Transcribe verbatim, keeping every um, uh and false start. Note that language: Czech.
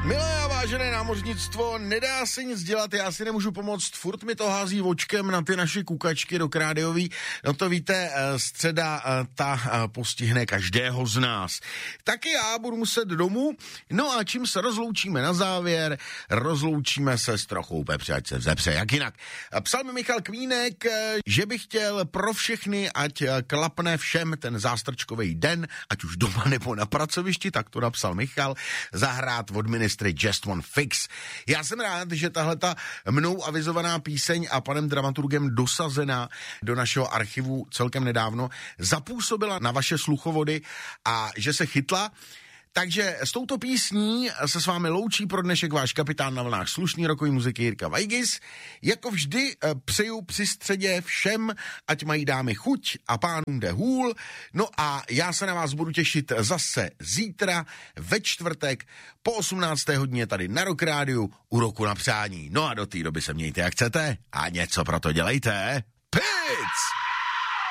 Milé a vážené námořnictvo, nedá se nic dělat, já si nemůžu pomoct, furt mi to hází očkem na ty naše kukačky do krádiový. No to víte, středa ta postihne každého z nás. Taky já budu muset domů, no a čím se rozloučíme na závěr, rozloučíme se s trochou pepře, ať se vzepře, jak jinak. Psal mi Michal Kvínek, že by chtěl pro všechny, ať klapne všem ten zástrčkový den, ať už doma nebo na pracovišti, tak to napsal Michal, zahrát od ministry Just One Fix. Já jsem rád, že tahleta mnou avizovaná píseň a panem dramaturgem dosazená do našeho archivu celkem nedávno zapůsobila na vaše sluchovody a že se chytla. Takže s touto písní se s vámi loučí pro dnešek váš kapitán na vlnách slušný rokový muziky Jirka Vajgis. Jako vždy přeju při středě všem, ať mají dámy chuť a pánům jde hůl. No a já se na vás budu těšit zase zítra ve čtvrtek po osmnácté hodině tady na Rock Rádiu u Roku na přání. No a do té doby se mějte jak chcete a něco pro to dělejte.